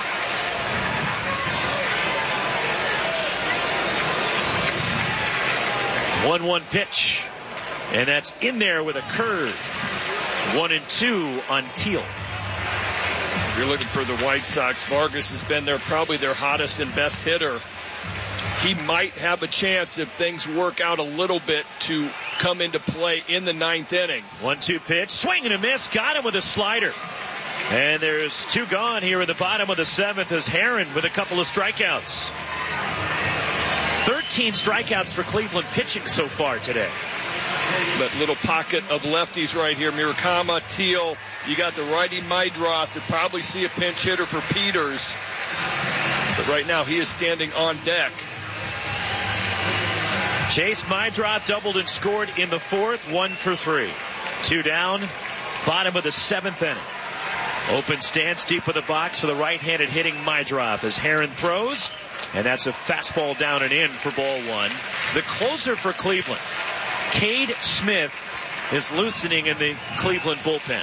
[SPEAKER 1] one one pitch. And that's in there with a curve. One and two on Teal.
[SPEAKER 2] If you're looking for the White Sox, Vargas has been their probably their hottest and best hitter. He might have a chance if things work out a little bit to come into play in the ninth inning.
[SPEAKER 1] one two pitch, swing and a miss, got him with a slider. And there's two gone here in the bottom of the seventh as Herrin with a couple of strikeouts. thirteen strikeouts for Cleveland pitching so far today.
[SPEAKER 2] That little pocket of lefties right here. Murakami, Teal. You got the righty Meidroth. You'll probably see a pinch hitter for Peters. But right now he is standing on deck.
[SPEAKER 1] Chase Meidroth doubled and scored in the fourth, one for three. Two down, bottom of the seventh inning. Open stance deep of the box for the right-handed hitting Meidroth as Herrin throws, and that's a fastball down and in for ball one. The closer for Cleveland, Cade Smith, is loosening in the Cleveland bullpen.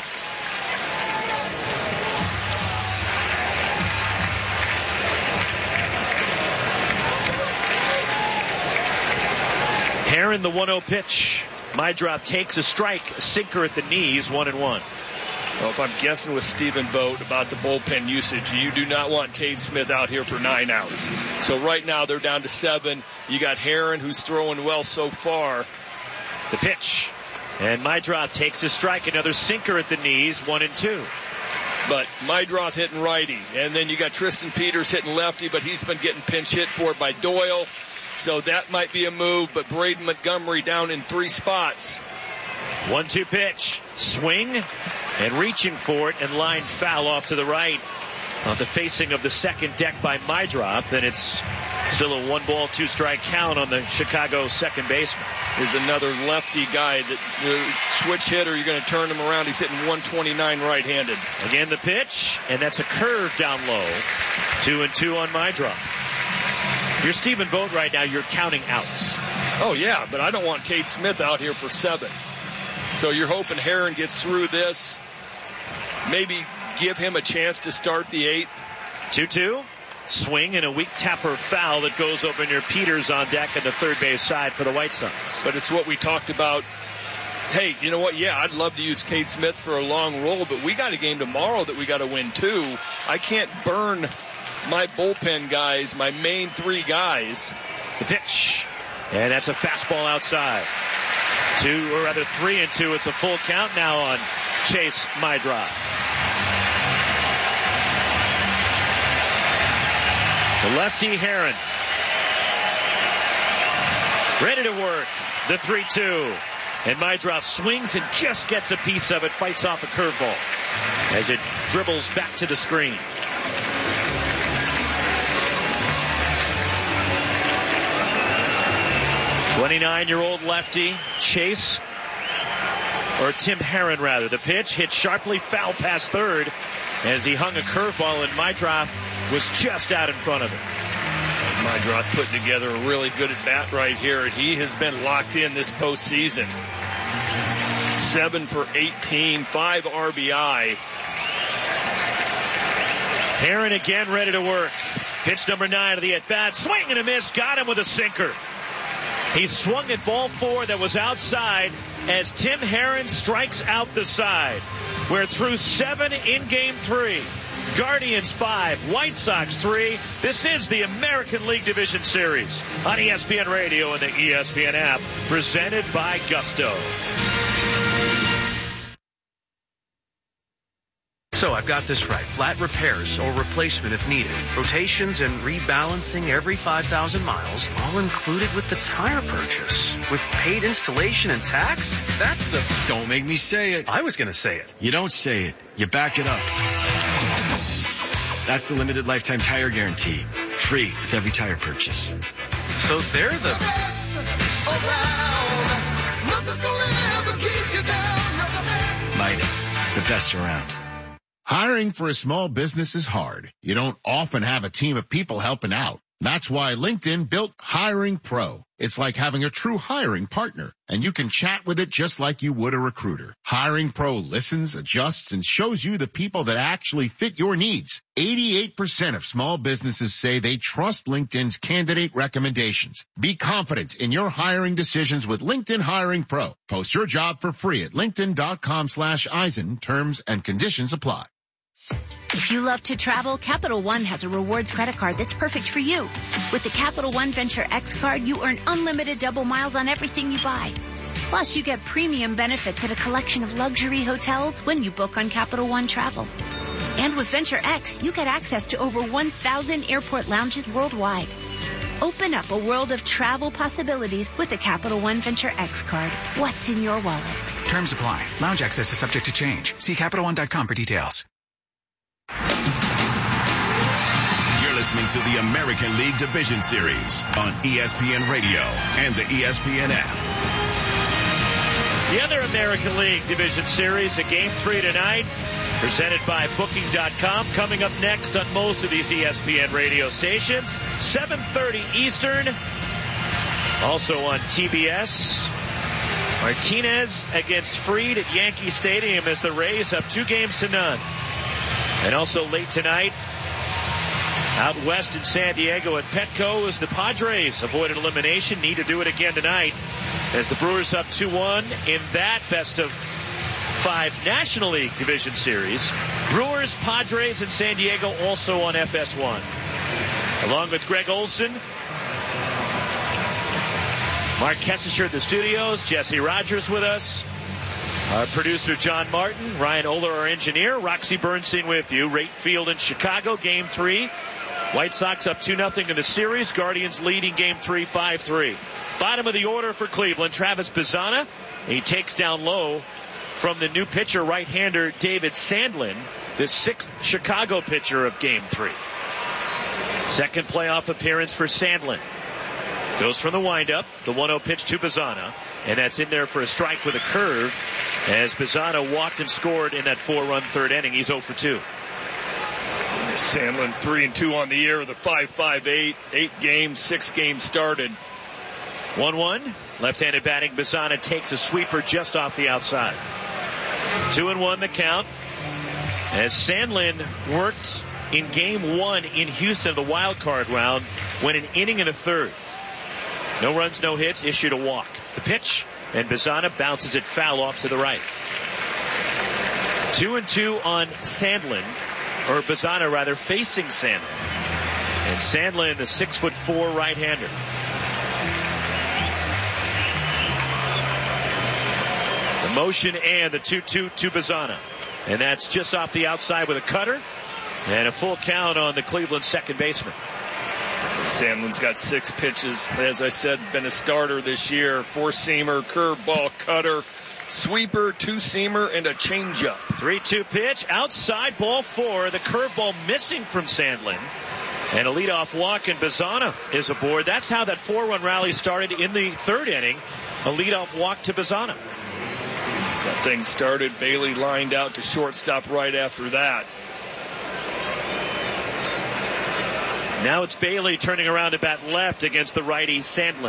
[SPEAKER 1] Herrin, the one oh pitch. Meidroth takes a strike, a sinker at the knees, one and one.
[SPEAKER 2] Well, if I'm guessing with Stephen Vogt about the bullpen usage, you do not want Cade Smith out here for nine outs. So right now they're down to seven. You got Herrin, who's throwing well so far.
[SPEAKER 1] The pitch. And Meidroth takes a strike, another sinker at the knees, one and two.
[SPEAKER 2] But Meidroth hitting righty. And then you got Tristan Peters hitting lefty, but he's been getting pinch hit for by Doyle. So that might be a move, but Braden Montgomery down in three spots.
[SPEAKER 1] one two pitch. Swing and reaching for it and line foul off to the right. Off the facing of the second deck by Meidroth, and it's still a one ball, two strike count on the Chicago second baseman.
[SPEAKER 2] Is another lefty guy that uh, switch hitter. You're going to turn him around. He's hitting one twenty-nine right-handed.
[SPEAKER 1] Again the pitch, and that's a curve down low. Two and two on Meidroth. You're Stephen Vogt right now. You're counting outs.
[SPEAKER 2] Oh yeah, but I don't want Cade Smith out here for seven. So you're hoping Herrin gets through this. Maybe give him a chance to start the eighth.
[SPEAKER 1] two two. Swing and a weak tapper foul that goes over near Peters on deck at the third base side for the White Sox.
[SPEAKER 2] But it's what we talked about Hey, you know what? Yeah, I'd love to use Cade Smith for a long roll, but we got a game tomorrow that we got to win too. I can't burn my bullpen guys, my main three guys.
[SPEAKER 1] The pitch. And that's a fastball outside. Two, or rather three and two. It's a full count now on Chase Meidroth. The lefty Herron. Ready to work. The three two. And Meidroth swings and just gets a piece of it. Fights off a curveball as it dribbles back to the screen. twenty-nine-year-old lefty Chase, or Tim Herron rather. The pitch hit sharply foul past third as he hung a curveball, and Meidroth was just out in front of it.
[SPEAKER 2] Meidroth putting together a really good at bat right here. He has been locked in this postseason. Seven for eighteen, five R B I.
[SPEAKER 1] Herron again ready to work. Pitch number nine of the at bat. Swing and a miss. Got him with a sinker. He swung at ball four that was outside as Tim Herron strikes out the side. We're through seven in game three. Guardians five, White Sox three. This is the American League Division Series on E S P N Radio and the E S P N app, presented by Gusto.
[SPEAKER 18] So I've got this right. Flat repairs or replacement if needed. Rotations and rebalancing every five thousand miles, all included with the tire purchase. With paid installation and tax? That's the...
[SPEAKER 19] Don't make me say it.
[SPEAKER 18] I was going to say it.
[SPEAKER 19] You don't say it. You back it up. That's the limited lifetime tire guarantee. Free with every tire purchase.
[SPEAKER 18] So they're the...
[SPEAKER 19] Midas, the best around.
[SPEAKER 7] Hiring for a small business is hard. You don't often have a team of people helping out. That's why LinkedIn built Hiring Pro. It's like having a true hiring partner, and you can chat with it just like you would a recruiter. Hiring Pro listens, adjusts, and shows you the people that actually fit your needs. eighty-eight percent of small businesses say they trust LinkedIn's candidate recommendations. Be confident in your hiring decisions with LinkedIn Hiring Pro. Post your job for free at linkedin.com slash Eisen. Terms and conditions apply.
[SPEAKER 20] If you love to travel, Capital One has a rewards credit card that's perfect for you. With the Capital One Venture X card, you earn unlimited double miles on everything you buy. Plus, you get premium benefits at a collection of luxury hotels when you book on Capital One Travel. And with Venture X, you get access to over one thousand airport lounges worldwide. Open up a world of travel possibilities with the Capital One Venture X card. What's in your wallet?
[SPEAKER 21] Terms apply. Lounge access is subject to change. See Capital One dot com for details.
[SPEAKER 17] You're listening to the American League Division Series on E S P N Radio and the E S P N app.
[SPEAKER 1] The other American League Division Series, a game three tonight, presented by Booking dot com. Coming up next on most of these E S P N radio stations, seven thirty Eastern. Also on T B S. Martinez against Fried at Yankee Stadium as the Rays up two games to none. And also late tonight, out west in San Diego at Petco, as the Padres avoided elimination, need to do it again tonight as the Brewers up two one in that best of five National League Division Series. Brewers, Padres, and San Diego also on F S one. Along with Greg Olson, Mark Kessinger at the studios, Jesse Rogers with us. Our producer, John Martin, Ryan Oler, our engineer, Roxy Bernstein with you. Rate Field in Chicago, game three. White Sox up two nothing in the series. Guardians leading game three, five three. Bottom of the order for Cleveland, Travis Bazzana. He takes down low from the new pitcher, right-hander David Sandlin, the sixth Chicago pitcher of game three. Second playoff appearance for Sandlin. Goes from the windup, the one oh pitch to Bazzana, and that's in there for a strike with a curve as Bazzana walked and scored in that four-run third inning. He's oh for two.
[SPEAKER 2] Sandlin three and two on the year with a five five eight, eight games, six games started.
[SPEAKER 1] one one, left-handed batting. Bazzana takes a sweeper just off the outside. two and one the count as Sandlin worked in game one in Houston, the wild card round, went an inning and a third. No runs, no hits, issued a walk. The pitch, and Bizana bounces it foul off to the right. Two and two on Sandlin, or Bizana rather, facing Sandlin. And Sandlin, the six foot four right-hander. The motion and the two two to Bizana. And that's just off the outside with a cutter. And a full count on the Cleveland second baseman.
[SPEAKER 2] Sandlin's got six pitches. As I said, been a starter this year. Four-seamer, curveball, cutter, sweeper, two-seamer, and a changeup.
[SPEAKER 1] three two pitch, outside, ball four. The curveball missing from Sandlin. And a leadoff walk, and Bizana is aboard. That's how that four-run rally started in the third inning. A leadoff walk to Bizana.
[SPEAKER 2] That thing started. Bailey lined out to shortstop right after that.
[SPEAKER 1] Now it's Bailey turning around to bat left against the righty Sandlin.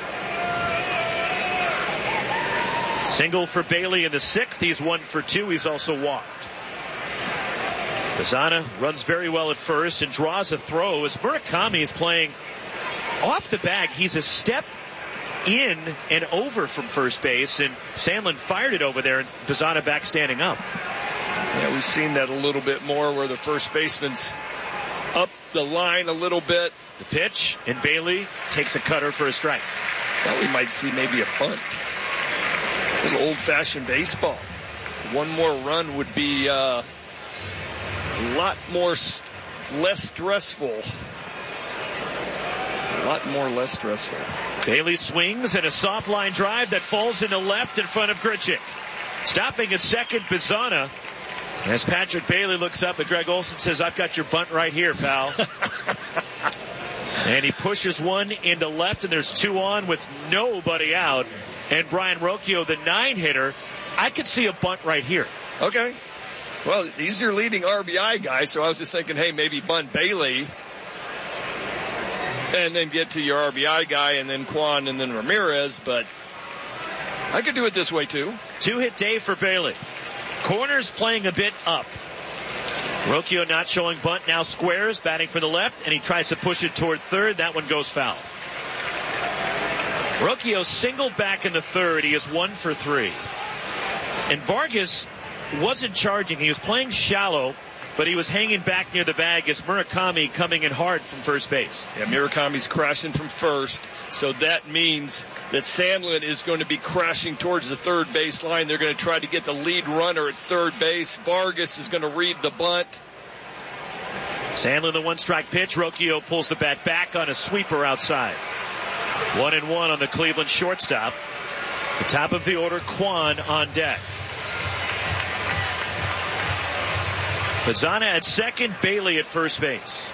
[SPEAKER 1] Single for Bailey in the sixth. He's one for two. He's also walked. Bizana runs very well at first and draws a throw as Murakami is playing off the bag. He's a step in and over from first base, and Sandlin fired it over there, and Bizana back standing up.
[SPEAKER 2] Yeah, we've seen that a little bit more where the first baseman's up the line a little bit.
[SPEAKER 1] The pitch, and Bailey takes a cutter for a strike.
[SPEAKER 2] Thought we might see maybe a bunt. A little old-fashioned baseball. One more run would be uh, a lot more, less stressful. A lot more less stressful.
[SPEAKER 1] Bailey swings and a soft line drive that falls into left in front of Grichuk. Stopping at second, Bizana. As Patrick Bailey looks up at Greg Olson, says, I've got your bunt right here, pal. And he pushes one into left, and there's two on with nobody out. And Brian Rocchio, the nine hitter, I could see a bunt right here.
[SPEAKER 2] Okay. Well, he's your leading R B I guy, so I was just thinking, hey, maybe bunt Bailey. And then get to your R B I guy, and then Kwan, and then Ramirez. But I could do it this way, too.
[SPEAKER 1] Two-hit day for Bailey. Corners playing a bit up. Rocchio not showing bunt, now squares, batting for the left, and he tries to push it toward third. That one goes foul. Rocchio singled back in the third. He is one for three. And Vargas wasn't charging. He was playing shallow, but he was hanging back near the bag as Murakami coming in hard from first base.
[SPEAKER 2] Yeah, Murakami's crashing from first, so that means that Sandlin is going to be crashing towards the third base line. They're going to try to get the lead runner at third base. Vargas is going to read the bunt.
[SPEAKER 1] Sandlin, the one-strike pitch. Rocchio pulls the bat back on a sweeper outside. One and one on the Cleveland shortstop. The top of the order, Kwan on deck. Bizana at second, Bailey at first base.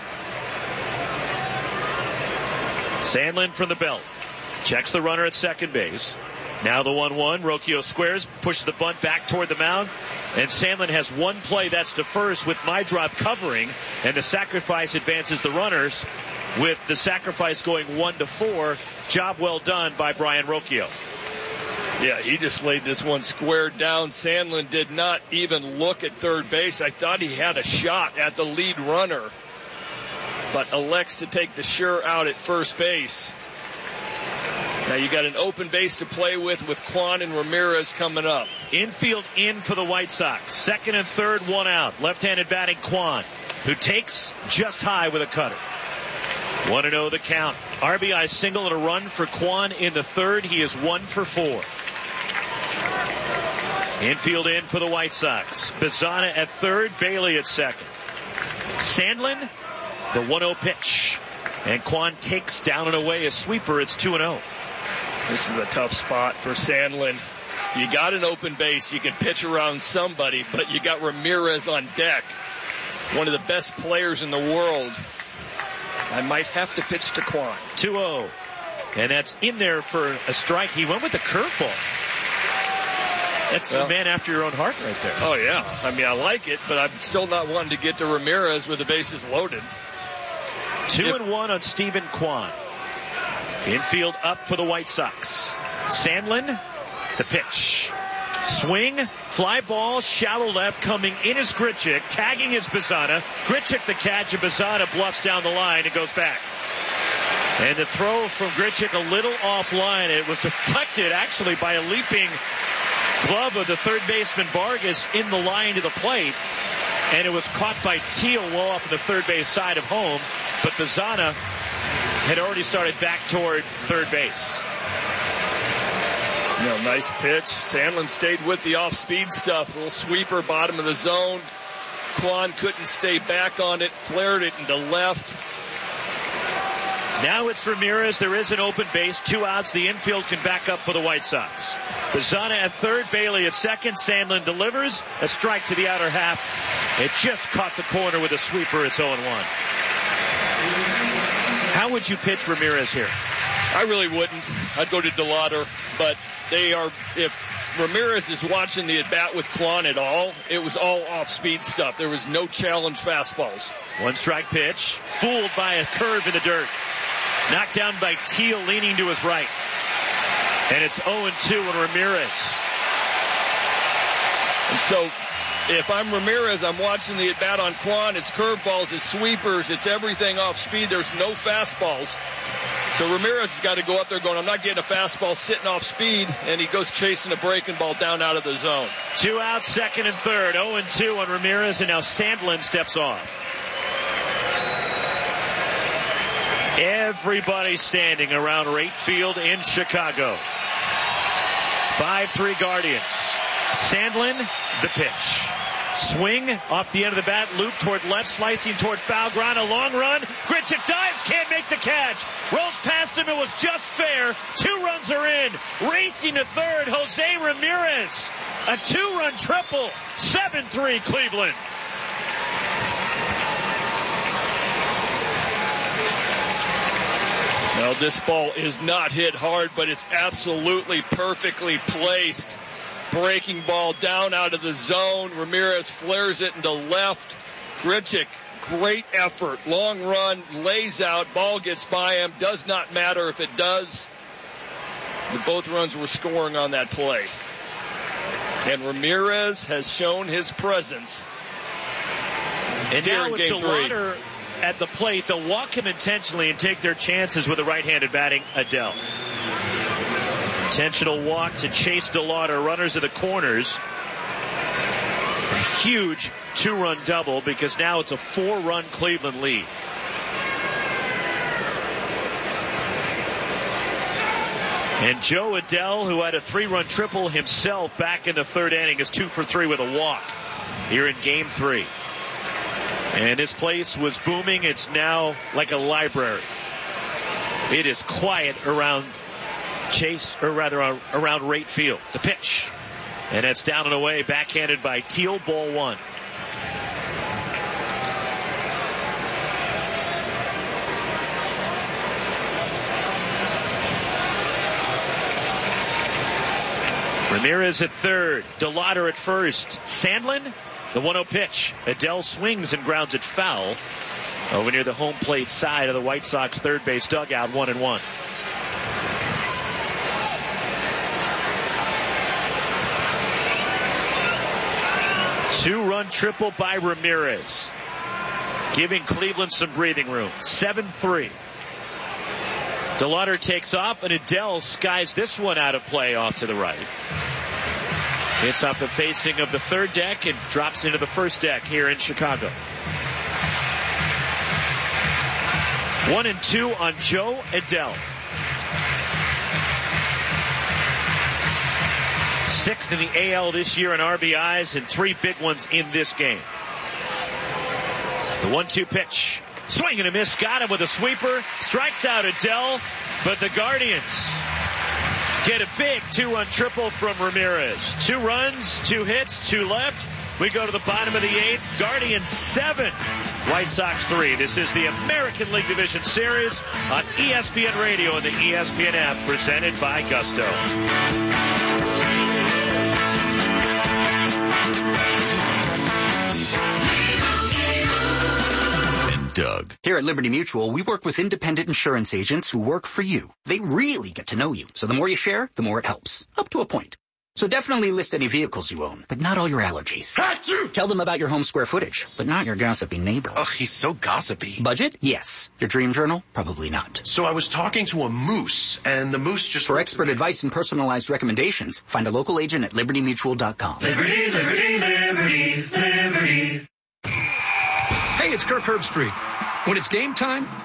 [SPEAKER 1] Sandlin from the belt. Checks the runner at second base. Now the one one. Rocchio squares, pushes the bunt back toward the mound. And Sandlin has one play, that's to first, with Maedrov covering. And the sacrifice advances the runners, with the sacrifice going one to four. Job well done by Brian Rocchio.
[SPEAKER 2] Yeah, he just laid this one square down. Sandlin did not even look at third base. I thought he had a shot at the lead runner, but elects to take the sure out at first base. Now you got an open base to play with with Kwan and Ramirez coming up.
[SPEAKER 1] Infield in for the White Sox. Second and third, one out. Left-handed batting Kwan, who takes just high with a cutter. one and oh the count. R B I single and a run for Kwan in the third. He is one for four. Infield in for the White Sox. Bizana at third, Bailey at second. Sandlin, the one oh pitch. And Kwan takes down and away a sweeper. It's two and oh.
[SPEAKER 2] This is a tough spot for Sandlin. You got an open base. You can pitch around somebody, but you got Ramirez on deck. One of the best players in the world. I might have to pitch to Kwan.
[SPEAKER 1] two oh. And that's in there for a strike. He went with the curveball. That's well, a man after your own heart right there.
[SPEAKER 2] Oh, yeah. I mean, I like it, but I'm still not wanting to get to Ramirez with the bases loaded.
[SPEAKER 1] Two if, and one on Stephen Kwan. Infield up for the White Sox. Sandlin, the pitch. Swing, fly ball, shallow left, coming in is Grichuk, tagging is Bizana. Grichuk the catch, and Bizana bluffs down the line and goes back. And the throw from Grichuk a little offline. It was deflected actually by a leaping glove of the third baseman Vargas in the line to the plate. And it was caught by Teal well off the third base side of home. But Bazana had already started back toward third base.
[SPEAKER 2] You know, nice pitch. Sandlin stayed with the off-speed stuff. A little sweeper, bottom of the zone. Kwan couldn't stay back on it. Flared it into left.
[SPEAKER 1] Now it's Ramirez. There is an open base. Two outs. The infield can back up for the White Sox. Bazana at third. Bailey at second. Sandlin delivers. A strike to the outer half. It just caught the corner with a sweeper. It's oh and one. How would you pitch Ramirez here?
[SPEAKER 2] I really wouldn't. I'd go to DeLauder, but they are, if Ramirez is watching the at-bat with Kwan at all, it was all off-speed stuff. There was no challenge fastballs.
[SPEAKER 1] One strike pitch, fooled by a curve in the dirt. Knocked down by Teal, leaning to his right. And it's oh and two on Ramirez.
[SPEAKER 2] And so, if I'm Ramirez, I'm watching the at-bat on Kwan. It's curveballs, it's sweepers, it's everything off speed. There's no fastballs. So Ramirez has got to go up there going, I'm not getting a fastball sitting off speed, and he goes chasing a breaking ball down out of the zone.
[SPEAKER 1] Two outs, second and third. oh and two on Ramirez, and now Sandlin steps off. Everybody standing around Rate Field in Chicago. five three Guardians. Sandlin, the pitch. Swing off the end of the bat, loop toward left, slicing toward foul ground, a long run. Grichuk dives, can't make the catch. Rolls past him, it was just fair. Two runs are in. Racing to third, Jose Ramirez. A two-run triple. seven three Cleveland.
[SPEAKER 2] Now this ball is not hit hard, but it's absolutely perfectly placed. Breaking ball down out of the zone. Ramirez flares it into left. Grichuk, great effort. Long run, lays out. Ball gets by him. Does not matter if it does. Both runs were scoring on that play. And Ramirez has shown his presence.
[SPEAKER 1] And
[SPEAKER 2] here
[SPEAKER 1] now
[SPEAKER 2] in
[SPEAKER 1] with
[SPEAKER 2] game
[SPEAKER 1] DeLauder
[SPEAKER 2] three.
[SPEAKER 1] At the plate, they'll walk him intentionally and take their chances with a right-handed batting Adell. Intentional walk to chase DeLauder. Runners of the corners. A huge two-run double because now it's a four-run Cleveland lead. And Joe Adell, who had a three-run triple himself back in the third inning, is two for three with a walk here in game three. And this place was booming. It's now like a library. It is quiet around Chase, or rather around Rate Field. The pitch. And it's down and away, backhanded by Teal, ball one. Ramirez at third, DeLauder at first. Sandlin, the one oh pitch. Adell swings and grounds it foul over near the home plate side of the White Sox third base dugout, one and one. Two-run triple by Ramirez, giving Cleveland some breathing room. seven three. DeLauder takes off, and Adell skies this one out of play off to the right. Hits off the facing of the third deck and drops into the first deck here in Chicago. One and two on Joe Adell. Sixth in the A L this year in R B Is and three big ones in this game. The one two pitch. Swing and a miss. Got him with a sweeper. Strikes out Adell, but the Guardians get a big two-run triple from Ramirez. Two runs, two hits, two left. We go to the bottom of the eighth. Guardians seven, White Sox three. This is the American League Division Series on E S P N Radio and the E S P N app, presented by Gusto.
[SPEAKER 17] Doug.
[SPEAKER 3] Here at Liberty Mutual, we work with independent insurance agents who work for you. They really get to know you. So the more you share, the more it helps. Up to a point. So definitely list any vehicles you own, but not all your allergies. Tell them about your home square footage, but not your gossipy neighbor.
[SPEAKER 4] Ugh, he's so gossipy.
[SPEAKER 3] Budget? Yes. Your dream journal? Probably not.
[SPEAKER 4] So I was talking to a moose, and the moose just...
[SPEAKER 3] For expert advice and personalized recommendations, find a local agent at liberty mutual dot com.
[SPEAKER 5] Liberty, liberty, liberty, liberty.
[SPEAKER 11] Hey, it's Kirk Herbstreit. When it's game time,